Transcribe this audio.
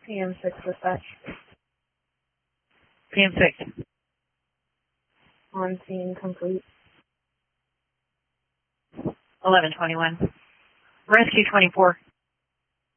PM6 dispatch. PM6. On scene complete. 1121. Rescue 24.